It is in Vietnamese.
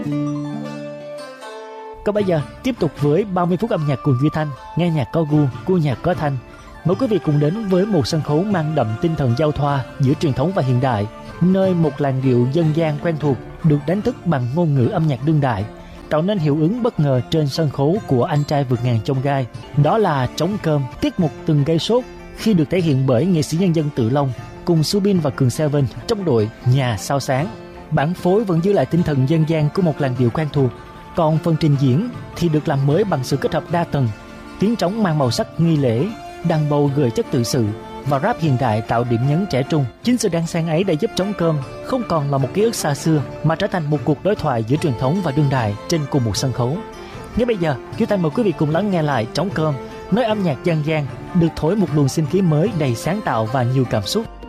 Còn bây giờ tiếp tục với 30 phút âm nhạc cùng Duy Thanh, nghe nhạc có gu, gu nhạc có thanh. Mời quý vị cùng đến với một sân khấu mang đậm tinh thần giao thoa giữa truyền thống và hiện đại, nơi một làn điệu dân gian quen thuộc được đánh thức bằng ngôn ngữ âm nhạc đương đại, tạo nên hiệu ứng bất ngờ trên sân khấu của Anh Trai Vượt Ngàn Chông Gai. Đó là Trống Cơm, tiết mục từng gây sốt khi được thể hiện bởi nghệ sĩ nhân dân Tự Long cùng Subin và Cường Seven trong đội Nhà Sao Sáng. Bản phối vẫn giữ lại tinh thần dân gian của một làn điệu quen thuộc, còn phần trình diễn thì được làm mới bằng sự kết hợp đa tầng, tiếng trống mang màu sắc nghi lễ, đàn bầu gợi chất tự sự và rap hiện đại tạo điểm nhấn trẻ trung. Chính sự đan xen ấy đã giúp Trống Cơm không còn là một ký ức xa xưa mà trở thành một cuộc đối thoại giữa truyền thống và đương đại trên cùng một sân khấu. Ngay bây giờ, Kiều Thanh mời quý vị cùng lắng nghe lại Trống Cơm, nơi âm nhạc dân gian được thổi một luồng sinh khí mới đầy sáng tạo và nhiều cảm xúc.